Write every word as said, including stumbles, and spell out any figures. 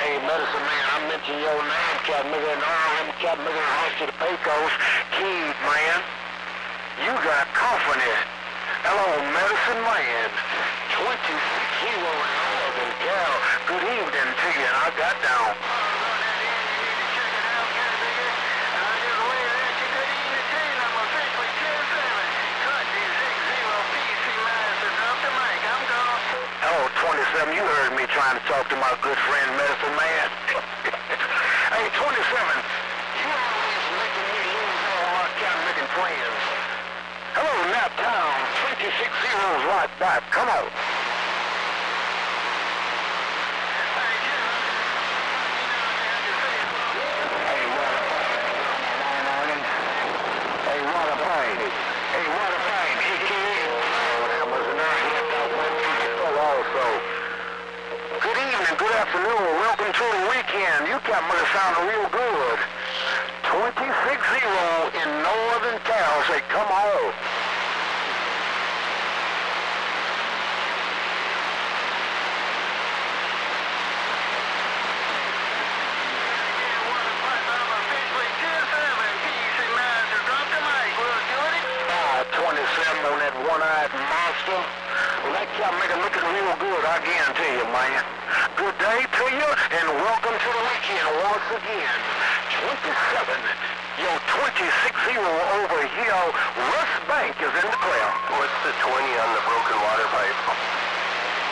Hey, Medicine Man, I mentioned your name, Captain Miller, and all them Captain Miller and House to the Pecos. Keys, man. You got company. Hello, Medicine Man. twenty-six zero in Northern Cal. Good evening to you, and I got down. Hello, twenty-seven, you heard me trying to talk to my good friend, Medicine Man. Hey, twenty-seven, you always making me lose all my Captain making plans. Hello, Naptown, twenty-six zeros right back. Come on. Hey, what a morning. Hey, what a fight. Hey, what a fight. He came. Oh, that was nice. Also. Good evening, good afternoon, welcome to the weekend. You got me sounding real good. twenty-six zero in Northern Cal. Say, come on. Ah, twenty-seven on that one-eyed monster. Well, that cat make it looking real good, I guarantee you, man. Good day to you, and welcome to the weekend once again. twenty-seven, yo, twenty-six zero over here. Russ Bank is in the clear. What's the twenty on the broken water pipe?